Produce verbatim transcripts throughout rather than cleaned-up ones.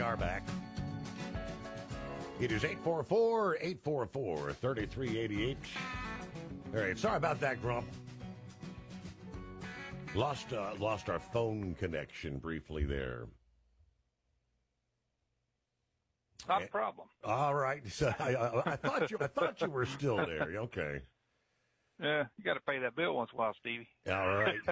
are back. It is eight four four, eight four four, three three eight eight. All right, sorry about that, Grump. Lost, uh, lost our phone connection briefly there. Not a problem. All right, so I, I, I thought you, I thought you were still there. Okay. Yeah, you got to pay that bill once in a while, Stevie. All right.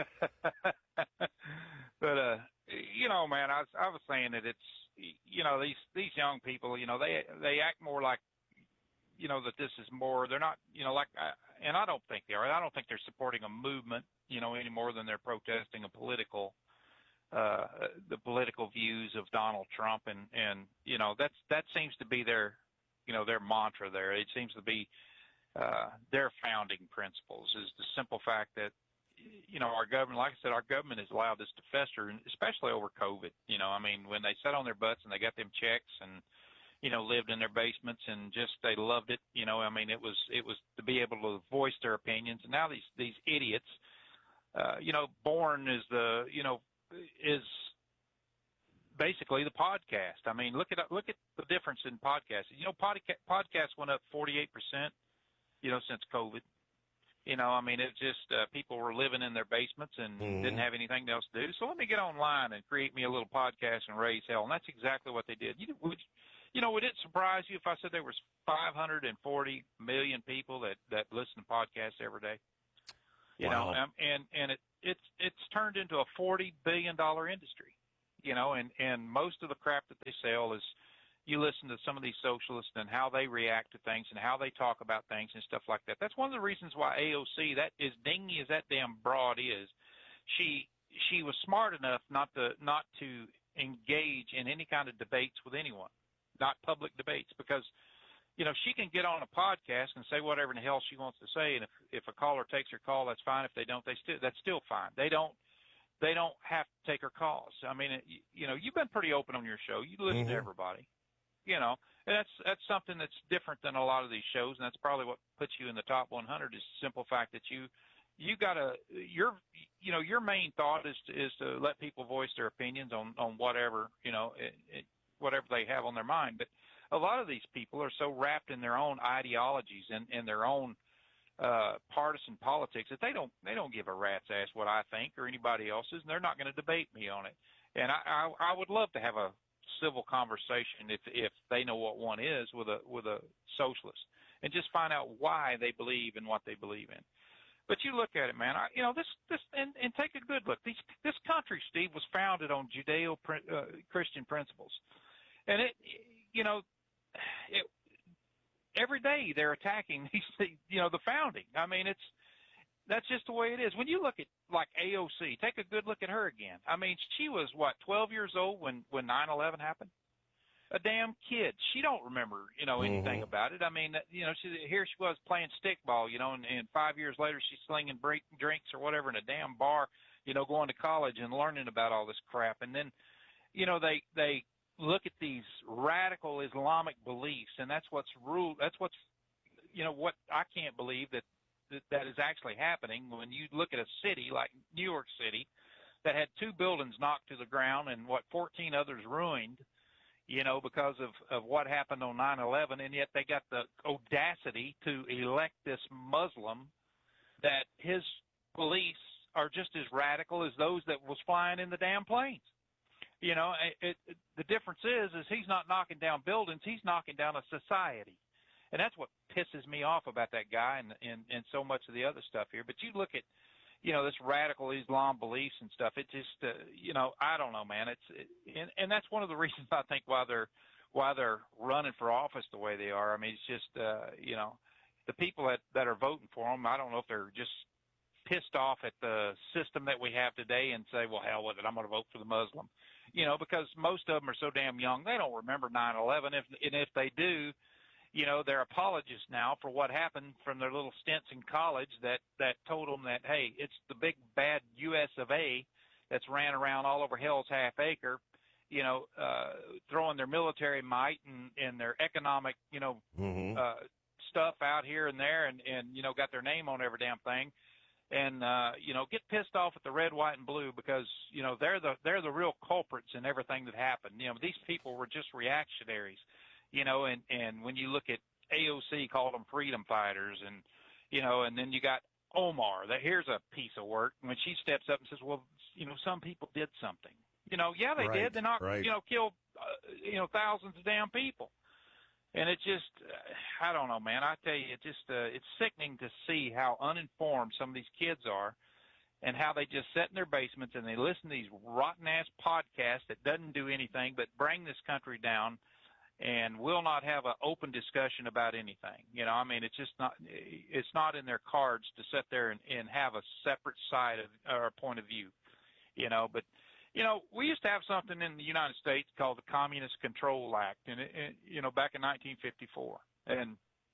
But uh, you know, man, I was, I was saying that it's, you know, these these young people, you know, they they act more like, you know, that this is more. They're not, you know, like, and I don't think they are. I don't think they're supporting a movement, you know, any more than they're protesting a political, uh, the political views of Donald Trump, and and you know, that's that seems to be their, you know, their mantra there. It seems to be uh, their founding principles is the simple fact that, you know, our government, like I said, our government has allowed this to fester, and especially over COVID. You know, I mean, when they sat on their butts and they got them checks and, you know, lived in their basements and just they loved it. You know, I mean, it was it was to be able to voice their opinions. And now these these idiots, uh, you know, born is the, you know, is basically the podcast. I mean, look at look at the difference in podcasts. You know, podca- podcasts went up forty-eight percent, you know, since COVID. You know, I mean, it's just uh, people were living in their basements and mm-hmm. didn't have anything else to do. So let me get online and create me a little podcast and raise hell. And that's exactly what they did. You, would, you know, would it surprise you if I said there was five hundred forty million people that, that listen to podcasts every day? You wow. know, um, and, and it, it's, it's turned into a forty billion dollars industry, you know, and, and most of the crap that they sell is, you listen to some of these socialists and how they react to things and how they talk about things and stuff like that. That's one of the reasons why A O C, that is dingy as that damn broad is, she she was smart enough not to not to engage in any kind of debates with anyone, not public debates, because, you know, she can get on a podcast and say whatever in the hell she wants to say, and if if a caller takes her call, that's fine. If they don't, they still that's still fine. They don't they don't have to take her calls. I mean, it, you know, you've been pretty open on your show. You listen mm-hmm. to everybody. You know, and that's that's something that's different than a lot of these shows, and that's probably what puts you in the top one hundred is the simple fact that you you got to your you know your main thought is to, is to let people voice their opinions on on whatever you know it, it, whatever they have on their mind. But a lot of these people are so wrapped in their own ideologies and, and their own uh, partisan politics that they don't they don't give a rat's ass what I think or anybody else's, and they're not going to debate me on it. And I, I I would love to have a civil conversation if if they know what one is with a with a socialist, and just find out why they believe in what they believe in. But you look at it, man. I, you know this this and, and take a good look. These, this country, Steve, was founded on Judeo-Christian principles, and it you know it, every day they're attacking these you know the founding. I mean it's. That's just the way it is. When you look at, like, A O C, take a good look at her again. I mean, she was, what, twelve years old when, when nine eleven happened? A damn kid. She don't remember, you know, anything mm-hmm. about it. I mean, you know, she, here she was playing stickball, you know, and, and five years later she's slinging break, drinks or whatever in a damn bar, you know, going to college and learning about all this crap. And then, you know, they they look at these radical Islamic beliefs, and that's what's ruled. That's what's, you know, what I can't believe that, that that is actually happening when you look at a city like New York City that had two buildings knocked to the ground and, what, fourteen others ruined, you know, because of, of what happened on nine eleven, and yet they got the audacity to elect this Muslim that his beliefs are just as radical as those that was flying in the damn planes. You know, it, it, the difference is, is he's not knocking down buildings, he's knocking down a society. And that's what pisses me off about that guy and, and, and so much of the other stuff here. But you look at, you know, this radical Islam beliefs and stuff, it just, uh, you know, I don't know, man. It's it, and, and that's one of the reasons I think why they're why they're running for office the way they are. I mean, it's just, uh, you know, the people that, that are voting for them, I don't know if they're just pissed off at the system that we have today and say, well, hell with it, I'm going to vote for the Muslim. You know, because most of them are so damn young, they don't remember nine eleven. If, and if they do, you know, they're apologists now for what happened from their little stints in college that, that told them that, hey, it's the big bad U S of A that's ran around all over hell's half acre, you know, uh, throwing their military might and, and their economic, you know, mm-hmm. uh, stuff out here and there and, and, you know, got their name on every damn thing. and uh, you know, get pissed off at the red, white, and blue because you know they're the they're the real culprits in everything that happened. You know, these people were just reactionaries. You know, and and when you look at A O C, called them freedom fighters, and you know, and then you got Omar. That here's a piece of work. When she steps up and says, "Well, you know, some people did something." You know, yeah, they right, did. They not, right. you know, killed, uh, you know, thousands of damn people. And it just, uh, I don't know, man. I tell you, it just, uh, it's sickening to see how uninformed some of these kids are, and how they just sit in their basements and they listen to these rotten ass podcasts that doesn't do anything but bring this country down, and will not have an open discussion about anything. You know, I mean, it's just not, it's not in their cards to sit there and, and have a separate side of or point of view. You know, but. You know, we used to have something in the United States called the Communist Control Act, and it, it, you know, back in nineteen fifty-four. And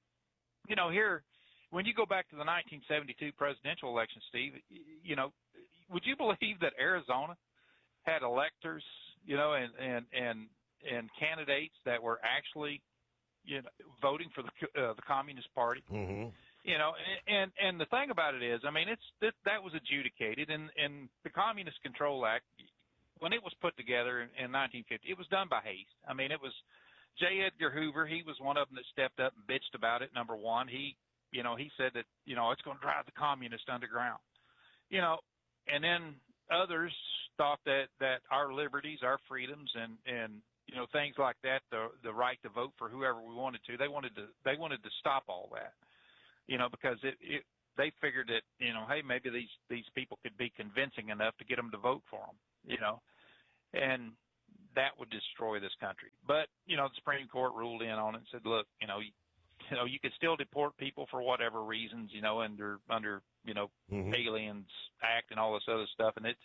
you know, here, when you go back to the nineteen seventy-two presidential election, Steve, you know, would you believe that Arizona had electors, you know, and and and and candidates that were actually, you know, voting for the uh, the Communist Party? Mm-hmm. You know, and and the thing about it is, I mean, it's that that was adjudicated, and and the Communist Control Act, when it was put together in, in nineteen fifty, it was done by haste. I mean, it was J. Edgar Hoover. He was one of them that stepped up and bitched about it. Number one, he, you know, he said that, you know, it's going to drive the communists underground. You know, and then others thought that that our liberties, our freedoms, and and you know, things like that, the the right to vote for whoever we wanted to, they wanted to they wanted to stop all that. You know, because it, it they figured that, you know, hey, maybe these these people could be convincing enough to get them to vote for them. You know, and that would destroy this country. But, you know, the Supreme Court ruled in on it and said, look, you know, you, you know, you could still deport people for whatever reasons, you know, under, under, you know, mm-hmm. Aliens Act and all this other stuff. And it,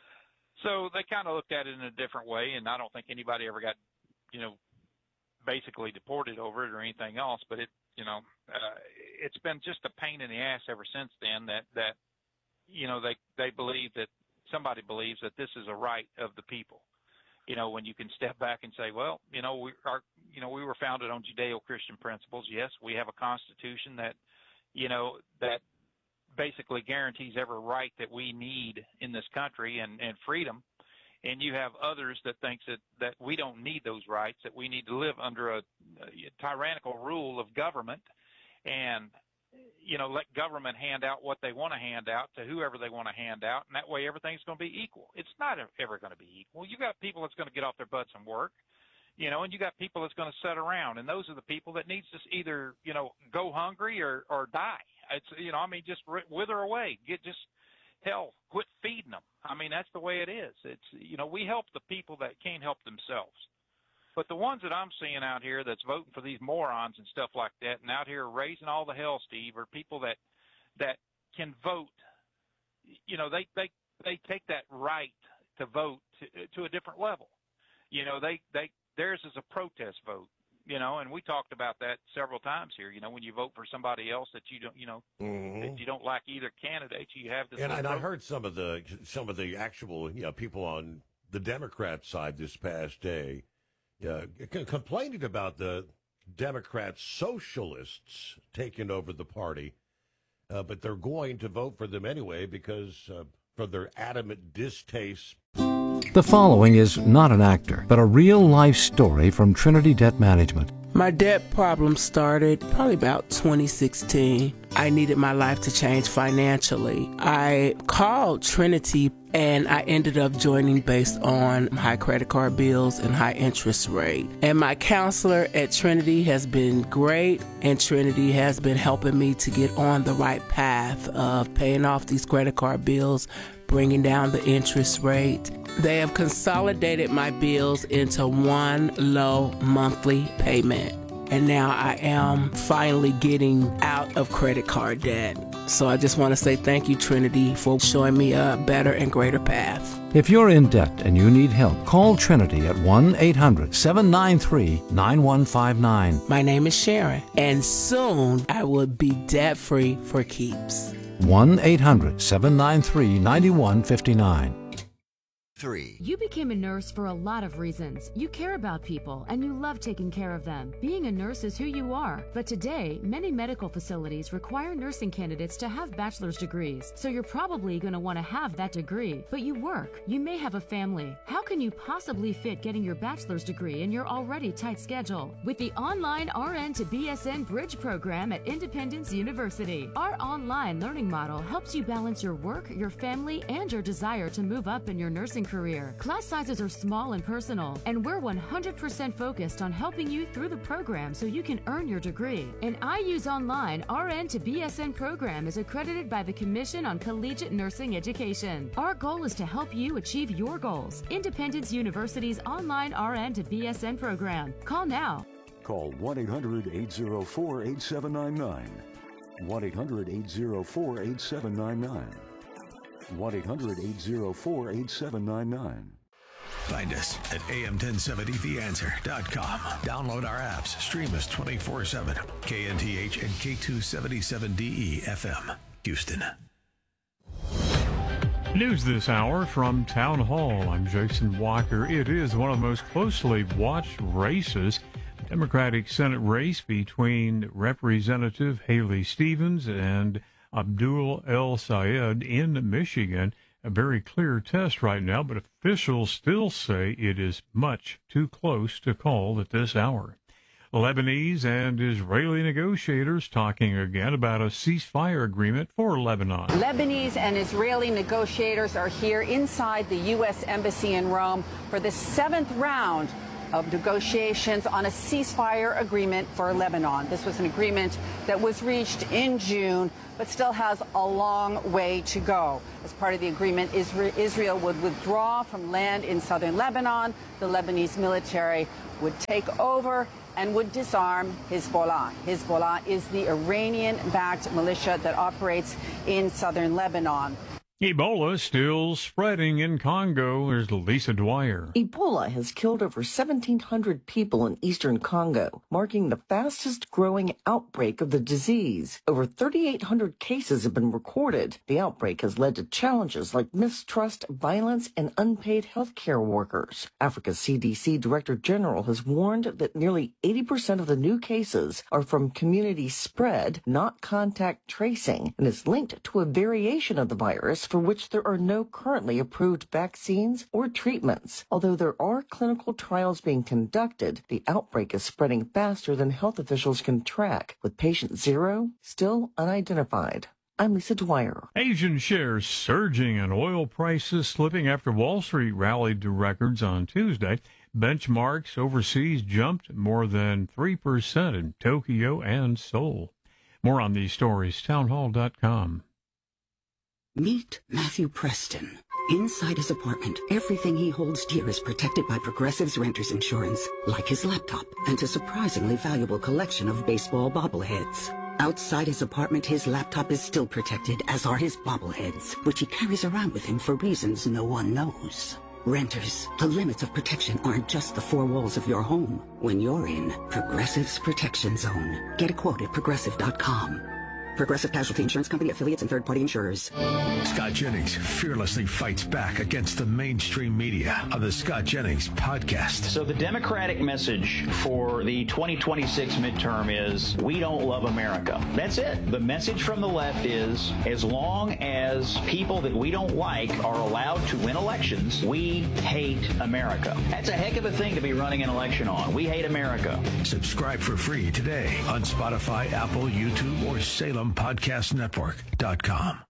so they kind of looked at it in a different way. And I don't think anybody ever got, you know, basically deported over it or anything else. But it, you know, uh, it's been just a pain in the ass ever since then that, that, you know, they, they believe that, somebody believes that this is a right of the people, you know, when you can step back and say, well, you know, we are, you know, we were founded on Judeo-Christian principles. Yes, we have a constitution that, you know, that basically guarantees every right that we need in this country and, and freedom. And you have others that thinks that, that we don't need those rights, that we need to live under a, a tyrannical rule of government and, you know, let government hand out what they want to hand out to whoever they want to hand out, and that way everything's going to be equal. It's not ever going to be equal. You got people that's going to get off their butts and work, you know, and you got people that's going to sit around, and those are the people that needs to either, you know, go hungry or, or die. It's, you know, I mean, just wither away. Get just, hell, quit feeding them. I mean, that's the way it is. It's, you know, we help the people that can't help themselves. But the ones that I'm seeing out here that's voting for these morons and stuff like that and out here raising all the hell, Steve, are people that that can vote. You know, they, they, they take that right to vote to, to a different level. You know, they, they theirs is a protest vote, you know, and we talked about that several times here. You know, when you vote for somebody else that you don't, you know, mm-hmm. that you don't like either candidate, you have this. And, and I heard some of the some of the actual, you know, people on the Democrat side this past day Uh, complaining about the Democrat socialists taking over the party, uh, but they're going to vote for them anyway because uh, for their adamant distaste. The following is not an actor, but a real-life story from Trinity Debt Management. My debt problem started probably about twenty sixteen. I needed my life to change financially. I called Trinity and I ended up joining based on high credit card bills and high interest rate. And my counselor at Trinity has been great, and Trinity has been helping me to get on the right path of paying off these credit card bills, bringing down the interest rate. They have consolidated my bills into one low monthly payment. And now I am finally getting out of credit card debt. So I just want to say thank you, Trinity, for showing me a better and greater path. If you're in debt and you need help, call Trinity at one eight hundred seven nine three nine one five nine. My name is Sharon, and soon I will be debt-free for keeps. one eight hundred seven nine three nine one five nine. three. You became a nurse for a lot of reasons. You care about people and you love taking care of them. Being a nurse is who you are. But today, many medical facilities require nursing candidates to have bachelor's degrees. So you're probably going to want to have that degree. But you work. You may have a family. How can you possibly fit getting your bachelor's degree in your already tight schedule? With the online R N to B S N Bridge program at Independence University, our online learning model helps you balance your work, your family, and your desire to move up in your nursing career. Class sizes are small and personal, and we're one hundred percent focused on helping you through the program so you can earn your degree. An I U's Online R N to B S N program is accredited by the Commission on Collegiate Nursing Education. Our goal is to help you achieve your goals. Independence University's online R N to B S N program. Call now. Call one eight hundred, eight oh four, eight seven nine nine. one eight hundred, eight oh four, eight seven nine nine. one eight hundred, eight oh four, eight seven nine nine. Find us at A M ten seventy the answer dot com. Download our apps. Stream us twenty-four seven. K N T H and K two seventy-seven D E F M, Houston. News this hour from Town Hall. I'm Jason Walker. It is one of the most closely watched races. Democratic Senate race between Representative Haley Stevens and Abdul El Sayed in Michigan. A very clear test right now, but officials still say it is much too close to call at this hour. Lebanese and Israeli negotiators talking again about a ceasefire agreement for Lebanon. Lebanese and Israeli negotiators are here inside the U S Embassy in Rome for the seventh round of negotiations on a ceasefire agreement for Lebanon. This was an agreement that was reached in June, but still has a long way to go. As part of the agreement, Israel would withdraw from land in southern Lebanon. The Lebanese military would take over and would disarm Hezbollah. Hezbollah is the Iranian-backed militia that operates in southern Lebanon. Ebola still spreading in Congo. There's Lisa Dwyer. Ebola has killed over seventeen hundred people in eastern Congo, marking the fastest growing outbreak of the disease. Over thirty-eight hundred cases have been recorded. The outbreak has led to challenges like mistrust, violence, and unpaid health care workers. Africa's C D C Director General has warned that nearly eighty percent of the new cases are from community spread, not contact tracing, and is linked to a variation of the virus for which there are no currently approved vaccines or treatments. Although there are clinical trials being conducted, the outbreak is spreading faster than health officials can track, with patient zero still unidentified. I'm Lisa Dwyer. Asian shares surging and oil prices slipping after Wall Street rallied to records on Tuesday. Benchmarks overseas jumped more than three percent in Tokyo and Seoul. More on these stories, townhall dot com. Meet Matthew Preston. Inside his apartment, everything he holds dear is protected by Progressive's renter's insurance, like his laptop and a surprisingly valuable collection of baseball bobbleheads. Outside his apartment, his laptop is still protected, as are his bobbleheads, which he carries around with him for reasons no one knows. Renters, the limits of protection aren't just the four walls of your home. When you're in Progressive's Protection Zone, get a quote at progressive dot com. Progressive Casualty Insurance Company, affiliates, and third-party insurers. Scott Jennings fearlessly fights back against the mainstream media on the Scott Jennings podcast. So the Democratic message for the twenty twenty-six midterm is, we don't love America. That's it. The message from the left is, as long as people that we don't like are allowed to win elections, we hate America. That's a heck of a thing to be running an election on. We hate America. Subscribe for free today on Spotify, Apple, YouTube, or Salem Podcast Network dot com.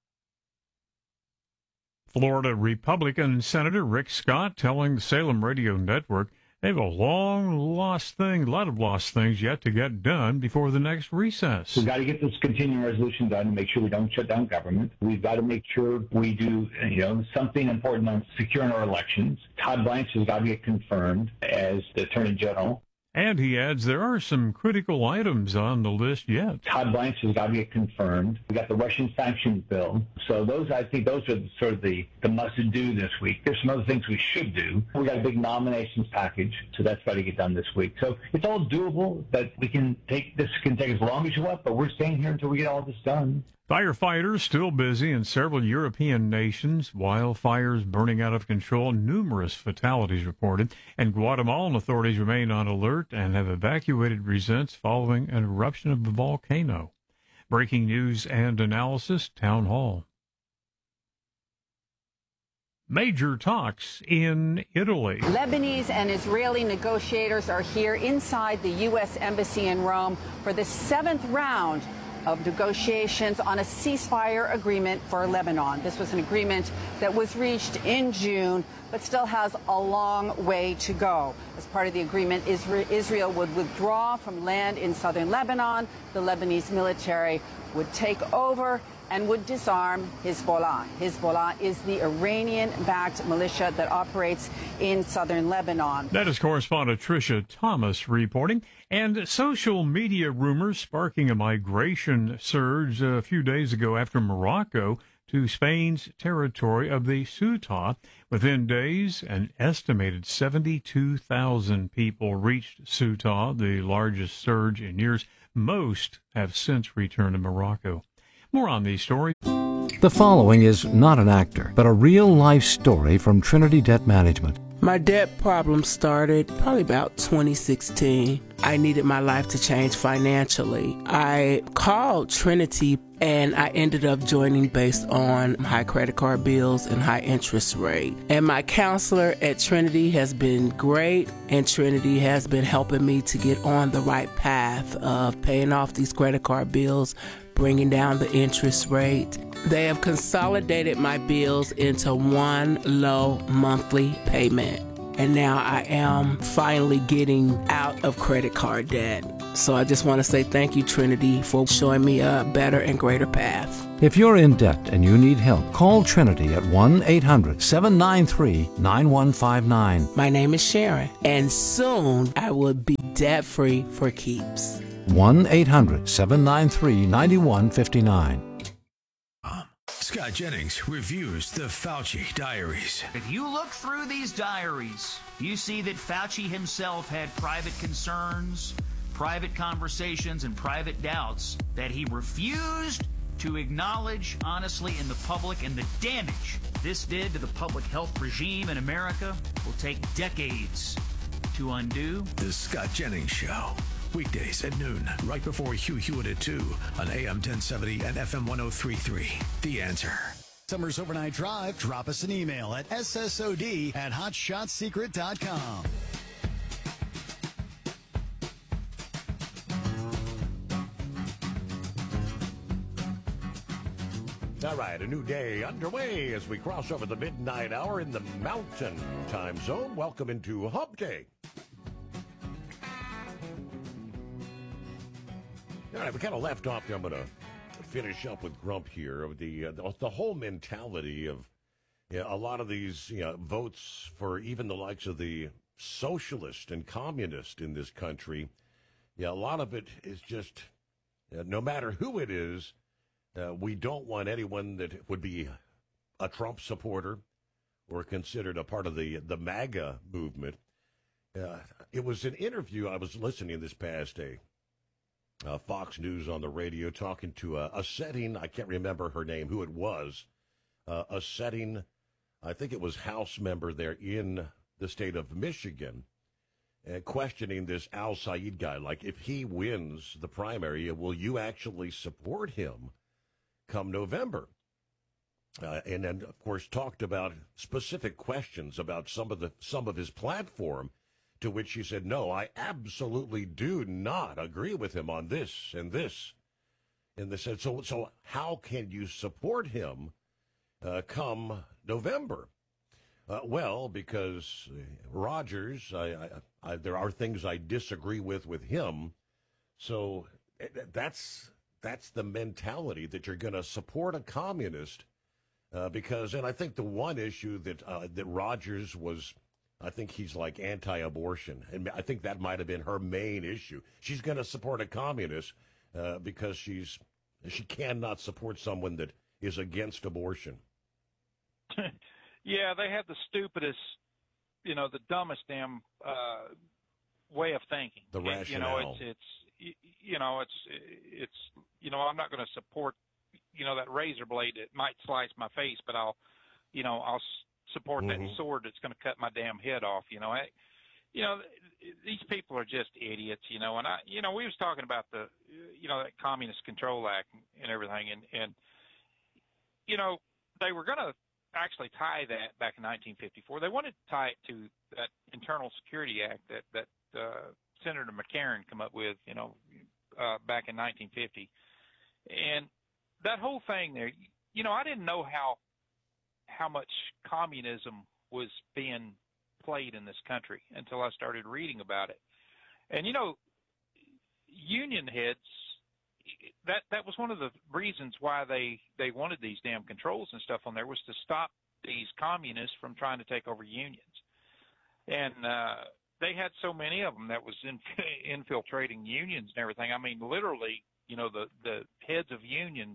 Florida Republican Senator Rick Scott telling the Salem Radio Network they have a long lost thing, a lot of lost things yet to get done before the next recess. We've got to get this continuing resolution done to make sure we don't shut down government. We've got to make sure we do, you know, something important on securing our elections. Todd Blanche has got to get confirmed as the Attorney General. And he adds there are some critical items on the list yet. Todd Blanche has got to get confirmed. We got the Russian sanctions bill. So those, I think those are sort of the, the must-do this week. There's some other things we should do. We got a big nominations package, so that's got to get done this week. So it's all doable, but we can take, this can take as long as you want, but we're staying here until we get all this done. Firefighters still busy in several European nations. Wildfires burning out of control. Numerous fatalities reported. And Guatemalan authorities remain on alert and have evacuated residents following an eruption of the volcano. Breaking news and analysis, Town Hall. Major talks in Italy. Lebanese and Israeli negotiators are here inside the U S Embassy in Rome for the seventh round of negotiations on a ceasefire agreement for Lebanon. This was an agreement that was reached in June, but still has a long way to go. As part of the agreement, Israel would withdraw from land in southern Lebanon. The Lebanese military would take over and would disarm Hezbollah. Hezbollah is the Iranian-backed militia that operates in southern Lebanon. That is correspondent Tricia Thomas reporting. And social media rumors sparking a migration surge a few days ago after Morocco to Spain's territory of the Ceuta. Within days, an estimated seventy-two thousand people reached Ceuta, the largest surge in years. Most have since returned to Morocco. More on these stories. The following is not an actor, but a real-life story from Trinity Debt Management. My debt problem started probably about twenty sixteen. I needed my life to change financially. I called Trinity and I ended up joining based on high credit card bills and high interest rate. And my counselor at Trinity has been great, and Trinity has been helping me to get on the right path of paying off these credit card bills, bringing down the interest rate. They have consolidated my bills into one low monthly payment. And now I am finally getting out of credit card debt. So I just want to say thank you, Trinity, for showing me a better and greater path. If you're in debt and you need help, call Trinity at one eight hundred seven nine three nine one five nine. My name is Sharon, and soon I will be debt-free for keeps. one eight hundred seven nine three nine one five nine. Scott Jennings reviews the Fauci diaries. If you look through these diaries, you see that Fauci himself had private concerns, private conversations, and private doubts that he refused to acknowledge honestly in the public, and the damage this did to the public health regime in America will take decades to undo. The Scott Jennings Show. Weekdays at noon, right before Hugh Hewitt at two on A M ten seventy and F M one oh three point three. The Answer. Summer's Overnight Drive. Drop us an email at S S O D at hot shot secret dot com. All right, a new day underway as we cross over the midnight hour in the Mountain Time Zone. Welcome into Hump Day. All right, we kind of left off there. I'm going to finish up with Grump here. Of the, uh, the the whole mentality of you know, a lot of these you know, votes for even the likes of the socialist and communist in this country. Yeah, a lot of it is just uh, no matter who it is, uh, we don't want anyone that would be a Trump supporter or considered a part of the the MAGA movement. Uh, it was an interview I was listening this past day. Uh, Fox News on the radio talking to a, a setting, I can't remember her name, who it was, uh, a setting, I think it was House member there in the state of Michigan, uh, questioning this Al Said guy, like, if he wins the primary, will you actually support him come November? Uh, and then, of course, talked about specific questions about some of the some of his platform. To which she said, no, I absolutely do not agree with him on this and this. And they said, so so how can you support him uh, come November? Uh, well, because Rogers, I, I, I, there are things I disagree with with him. So that's that's the mentality that you're going to support a communist uh, because, and I think the one issue that uh, that Rogers was, I think he's like anti-abortion, and I think that might have been her main issue. She's going to support a communist uh, because she's she cannot support someone that is against abortion. Yeah, they have the stupidest, you know, the dumbest damn uh, way of thinking. The rationale. You know, it's it's you know it's it's you know I'm not going to support you know, that razor blade that might slice my face, but I'll, you know, I'll support Mm-hmm. that sword that's going to cut my damn head off. You know, I, you know, these people are just idiots. You know, and I, you know, we was talking about the, you know, that Communist Control Act and everything, and and you know, they were going to actually tie that back in nineteen fifty-four. They wanted to tie it to that Internal Security Act that that uh, Senator McCarran come up with, you know, uh, back in nineteen fifty, and that whole thing there. You know, I didn't know how how much communism was being played in this country until I started reading about it. And you know, union heads, that that was one of the reasons why they they wanted these damn controls and stuff on there, was to stop these communists from trying to take over unions. And uh they had so many of them that was in, infiltrating unions and everything. I mean, literally, you know, the the heads of unions,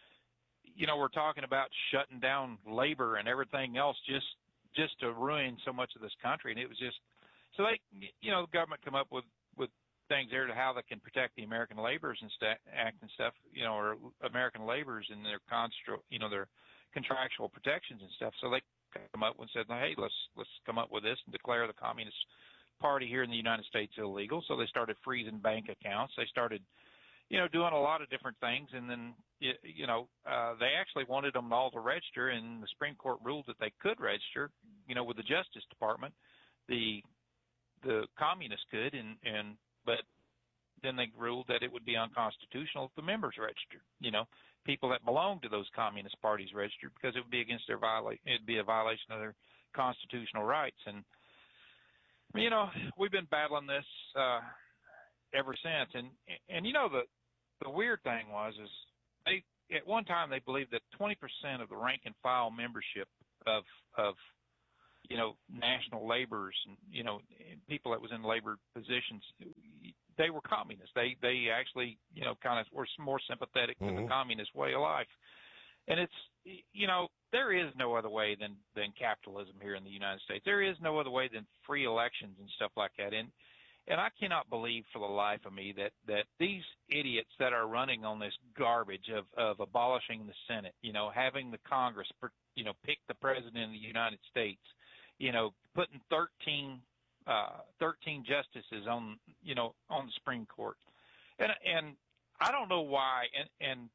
you know, we're talking about shutting down labor and everything else just just to ruin so much of this country. And it was just, so they, you know, the government come up with, with things there to how they can protect the American Laborers and st- Act and stuff, you know, or American laborers and their constru, you know, their contractual protections and stuff. So they come up and said, hey, let's, let's come up with this and declare the Communist Party here in the United States illegal. So they started freezing bank accounts. They started, you know, doing a lot of different things. And then, you know, uh, they actually wanted them all to register, and the Supreme Court ruled that they could register, you know, with the Justice Department. The the communists could, and, and but then they ruled that it would be unconstitutional if the members registered, you know, people that belonged to those communist parties registered, because it would be against their violation, it'd be a violation of their constitutional rights. And, you know, we've been battling this uh, ever since. And, and you know, the, the weird thing was is they, at one time they believed that twenty percent of the rank and file membership of, of, you know, national laborers and, you know, people that was in labor positions, they were communists. They, they actually, you know, kind of were more sympathetic Mm-hmm. to the communist way of life. And it's, you know, there is no other way than, than capitalism here in the United States. There is no other way than free elections and stuff like that. And, and I cannot believe for the life of me that, that these idiots that are running on this garbage of, of abolishing the Senate, you know, having the Congress, you know, pick the president of the United States, you know, putting thirteen, uh, thirteen justices on, you know, on the Supreme Court. And, and I don't know why. And, and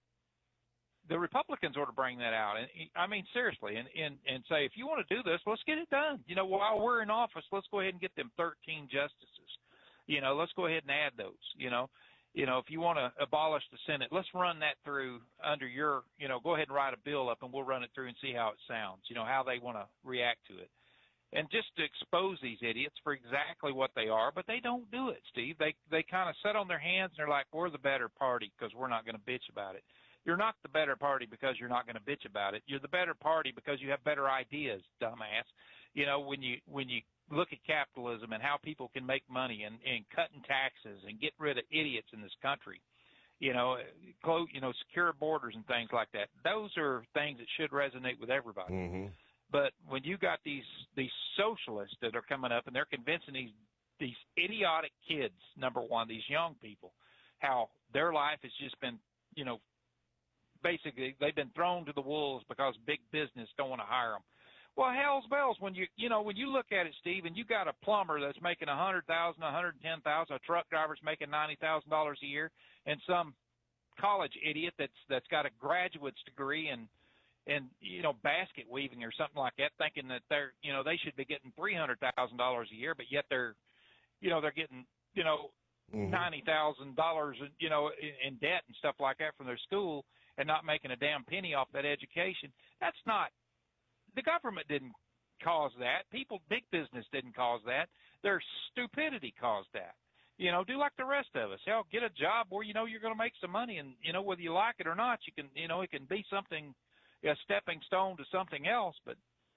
the Republicans ought to bring that out. And I mean, seriously, and, and, and say, if you want to do this, let's get it done. You know, while we're in office, let's go ahead and get them thirteen justices. You know, let's go ahead and add those, you know, you know, if you want to abolish the Senate, let's run that through under your, you know, go ahead and write a bill up and we'll run it through and see how it sounds, you know, how they want to react to it. And just to expose these idiots for exactly what they are, but they don't do it, Steve. They, they kind of sit on their hands and they're like, we're the better party because we're not going to bitch about it. You're not the better party because you're not going to bitch about it. You're the better party because you have better ideas, dumbass. You know, when you, when you, look at capitalism and how people can make money and, and cutting taxes and get rid of idiots in this country, you know, close, you know, secure borders and things like that. Those are things that should resonate with everybody. Mm-hmm. But when you got these these socialists that are coming up and they're convincing these these idiotic kids, number one, these young people, how their life has just been, you know, basically they've been thrown to the wolves because big business don't want to hire them. Well, hell's bells, when you, you know, when you look at it, Steve, and you got a plumber that's making a hundred thousand, a hundred ten thousand, a truck driver's making ninety thousand dollars a year, and some college idiot that's that's got a graduate's degree in, in you know, basket weaving or something like that, thinking that they're, you know, they should be getting three hundred thousand dollars a year, but yet they're, you know, they're getting, you know, mm-hmm. ninety thousand dollars, you know, in, in debt and stuff like that from their school, and not making a damn penny off that education. That's not. The government didn't cause that. People, big business didn't cause that. Their stupidity caused that. You know, do like the rest of us. Hell, get a job where you know you're going to make some money, and you know whether you like it or not, you can, you know, it can be something, a stepping stone to something else. But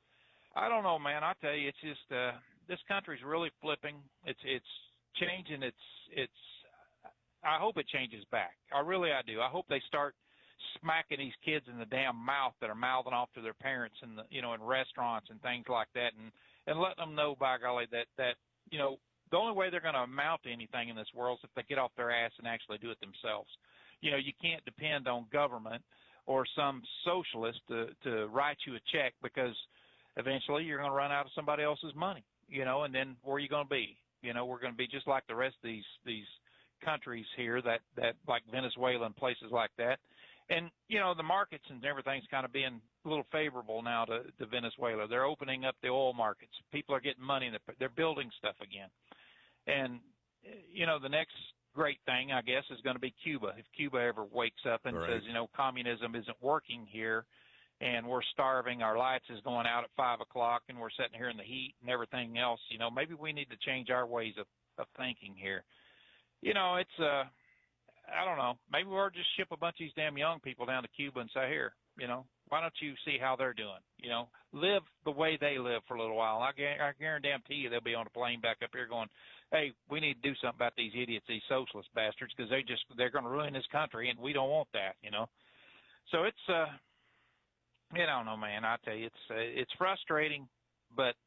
I don't know, man. I tell you, it's just uh, this country's really flipping. It's it's changing. It's it's. I hope it changes back. I really, I do. I hope they start smacking these kids in the damn mouth that are mouthing off to their parents in the, you know, in restaurants and things like that, and and letting them know, by golly, that that you know the only way they're going to amount to anything in this world is if they get off their ass and actually do it themselves. You know, you can't depend on government or some socialist to, to write you a check, because eventually you're going to run out of somebody else's money, you know, and then where are you going to be? You know, we're going to be just like the rest of these, these countries here that, that like Venezuela and places like that. And, you know, the markets and everything's kind of being a little favorable now to, to Venezuela. They're opening up the oil markets. People are getting money. They're building stuff again. And, you know, the next great thing, I guess, is going to be Cuba. If Cuba ever wakes up and Right. says, you know, communism isn't working here and we're starving, our lights is going out at five o'clock and we're sitting here in the heat and everything else, you know, maybe we need to change our ways of, of thinking here. You know, it's, uh, I don't know, maybe we'll just ship a bunch of these damn young people down to Cuba and say, here, you know, why don't you see how they're doing? You know, live the way they live for a little while. I, I guarantee you they'll be on a plane back up here going, hey, we need to do something about these idiots, these socialist bastards, because they just, they're going to ruin this country, and we don't want that, you know. So it's, uh, you know, no, man, I tell you, it's, uh, it's frustrating, but,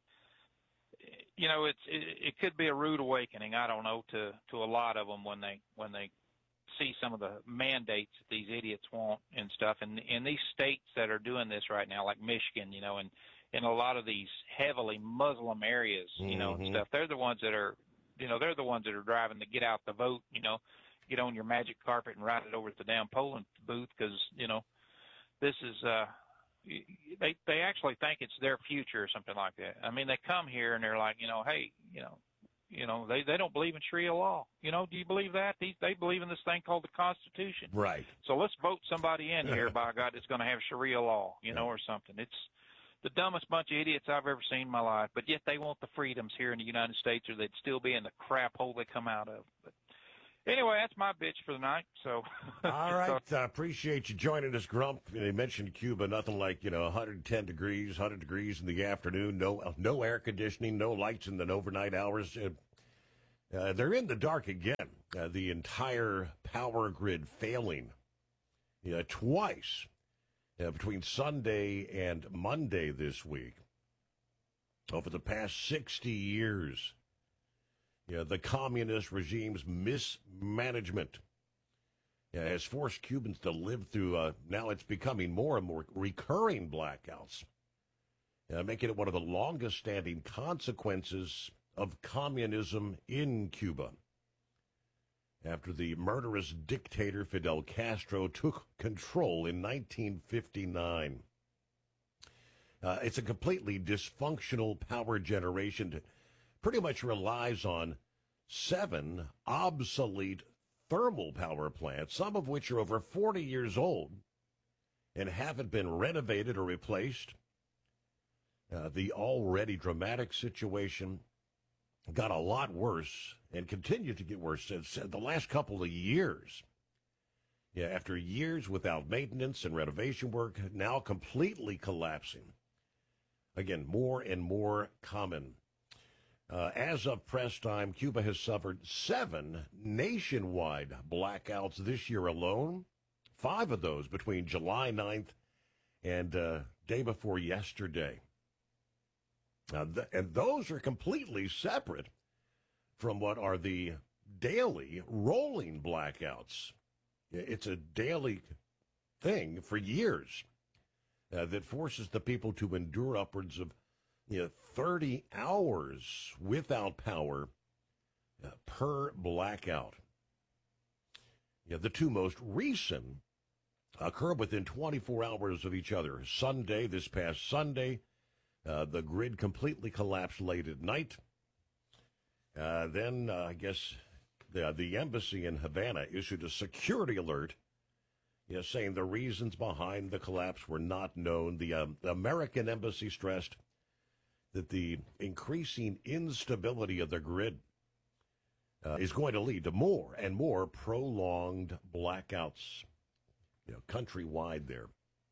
you know, it's, it, it could be a rude awakening, I don't know, to, to a lot of them when they, when they see some of the mandates that these idiots want and stuff. And in these states that are doing this right now, like Michigan, you know, and in a lot of these heavily Muslim areas, you know, Mhm. and stuff, they're the ones that are, you know, they're the ones that are driving to get out the vote, you know, get on your magic carpet and ride it over to the damn polling booth, because, you know, this is, uh, they, they actually think it's their future or something like that. I mean, they come here and they're like, you know, hey, you know, You know, they, they don't believe in Sharia law. You know, do you believe that? They, they believe in this thing called the Constitution. Right. So let's vote somebody in here, by God, that's going to have Sharia law, you know, or something. It's the dumbest bunch of idiots I've ever seen in my life, but yet they want the freedoms here in the United States, or they'd still be in the crap hole they come out of. But anyway, that's my bitch for the night. So All right. I uh, appreciate you joining us, Grump. You mentioned Cuba, nothing like, you know, one hundred ten degrees, one hundred degrees in the afternoon, no no air conditioning, no lights in the overnight hours. Uh, uh, they're in the dark again. Uh, the entire power grid failing you know, twice uh, between Sunday and Monday this week. Over the past sixty years, you know, the communist regime's mismanagement uh, has forced Cubans to live through, uh, now it's becoming more and more recurring blackouts, uh, making it one of the longest-standing consequences of communism in Cuba. After the murderous dictator Fidel Castro took control in nineteen fifty-nine. Uh, it's a completely dysfunctional power generation that pretty much relies on seven obsolete thermal power plants, some of which are over forty years old and haven't been renovated or replaced. Uh, the already dramatic situation got a lot worse and continued to get worse since the last couple of years. Yeah, after years without maintenance and renovation work, now completely collapsing. Again, more and more common. Uh, as of press time, Cuba has suffered seven nationwide blackouts this year alone. Five of those between July ninth and uh, day before yesterday. Uh, th- and those are completely separate from what are the daily rolling blackouts. It's a daily thing for years uh, that forces the people to endure upwards of you know, thirty hours without power uh, per blackout. Yeah, the two most recent occur within twenty-four hours of each other. Sunday, this past Sunday, uh, the grid completely collapsed late at night. Uh, then, uh, I guess, the, the embassy in Havana issued a security alert, you know, saying the reasons behind the collapse were not known. The, um, the American embassy stressed that the increasing instability of the grid uh, is going to lead to more and more prolonged blackouts, you know, countrywide there.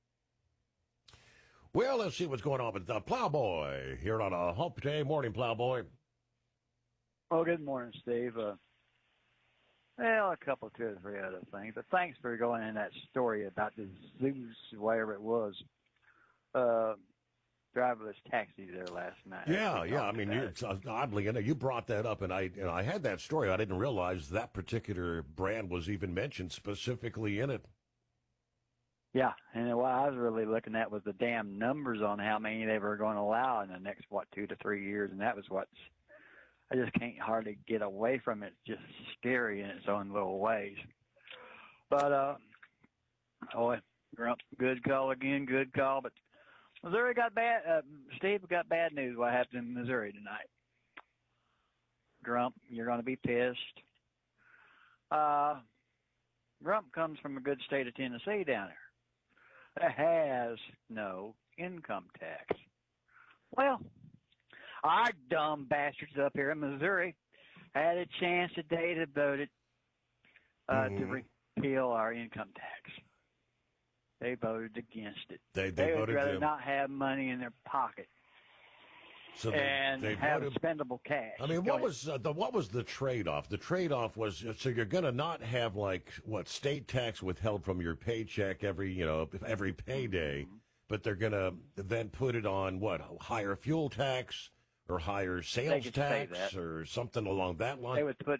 Well, let's see what's going on with the Plowboy here on a Hump Day morning, Plowboy. Oh, good morning, Steve. Uh, well, a couple, two or three other things. But thanks for going in that story about the Zeus, whatever it was, uh, driverless taxi there last night. Yeah, yeah. I mean, you, it's, uh, oddly, you know, you brought that up, and I, you know, I had that story. I didn't realize that particular brand was even mentioned specifically in it. Yeah, and what I was really looking at was the damn numbers on how many they were going to allow in the next, what, two to three years, and that was what's, I just can't hardly get away from it. It's just scary in its own little ways. But, uh, oh, Grump, good call again, good call, but Missouri got bad, uh, Steve, we got bad news what happened in Missouri tonight. Grump, you're going to be pissed. Uh, Grump comes from a good state of Tennessee down there that has no income tax. Well, our dumb bastards up here in Missouri had a chance today to vote it, uh, mm-hmm. to repeal our income tax. They voted against it. They, they, they would voted rather to... not have money in their pocket. So they, and they have voted... spendable cash. I mean, Go what ahead. was uh, the what was the trade-off? The trade-off was so you're going to not have like what state tax withheld from your paycheck every you know every payday, mm-hmm. but they're going to then put it on what higher fuel tax or higher sales tax or something along that line. They would put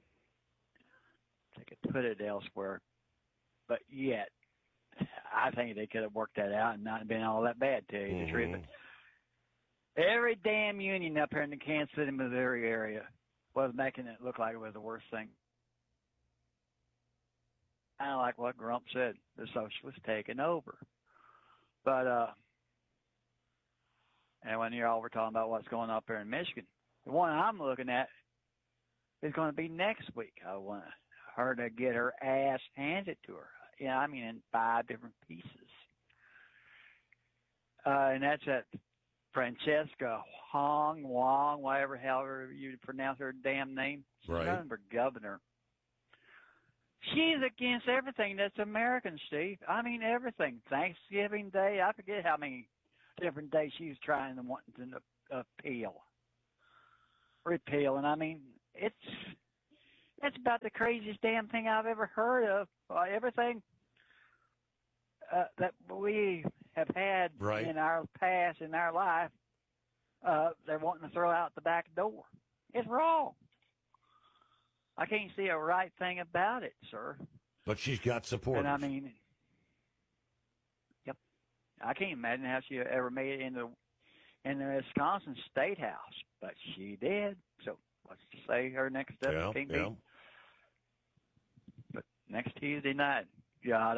they could put it elsewhere, but yet I think they could have worked that out and not been all that bad. To tell you mm-hmm. the truth. But every damn union up here in the Kansas City, Missouri area was making it look like it was the worst thing. Kind of like what Grump said, the socialists taking over. But, uh, and when y'all were talking about what's going on up there in Michigan, the one I'm looking at is going to be next week. I want her to get her ass handed to her. Yeah, you know, I mean, in five different pieces. Uh, and that's at Francesca Hong Wong, whatever, however you pronounce her damn name. She's right. running for governor. She's against everything that's American, Steve. I mean, everything. Thanksgiving Day. I forget how many different days she's trying to want to appeal, repeal. And I mean, it's it's about the craziest damn thing I've ever heard of. Uh, everything uh, that we have had right. in our past, in our life, uh, they're wanting to throw out the back door. It's wrong. I can't see a right thing about it, sir. But she's got support. And I mean, yep. I can't imagine how she ever made it into in the Wisconsin State House, but she did. So let's just say her next step yeah, can't yeah. be. But next Tuesday night, God.